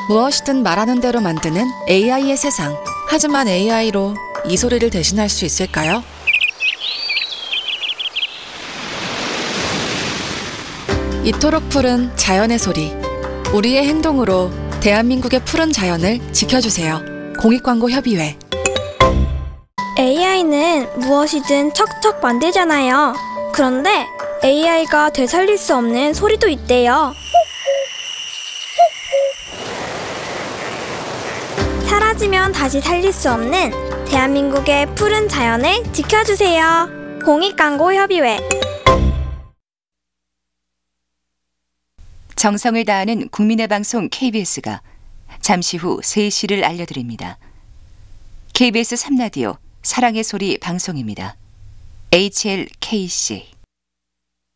무엇이든 말하는 대로 만드는 AI의 세상. 하지만 AI로 이 소리를 대신할 수 있을까요? 이토록 푸른 자연의 소리. 우리의 행동으로 대한민국의 푸른 자연을 지켜주세요. 공익광고협의회. AI는 무엇이든 척척 만들잖아요. 그런데 AI가 되살릴 수 없는 소리도 있대요. 사라지면 다시 살릴 수 없는 대한민국의 푸른 자연을 지켜주세요. 공익광고협의회. 정성을 다하는 국민의 방송 KBS가 잠시 후 3시를 알려드립니다. KBS 3라디오 사랑의 소리 방송입니다. HLKC